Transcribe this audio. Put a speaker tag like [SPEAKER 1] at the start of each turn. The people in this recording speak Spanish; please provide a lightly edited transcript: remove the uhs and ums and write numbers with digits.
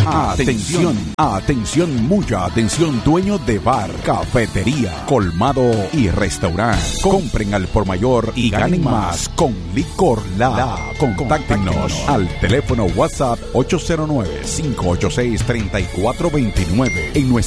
[SPEAKER 1] Atención, atención, mucha atención, dueños de bar, cafetería, colmado y restaurante. Compren al por mayor y ganen más con Licor Lab. Contáctenos al teléfono WhatsApp 809-586-3429 en nuestra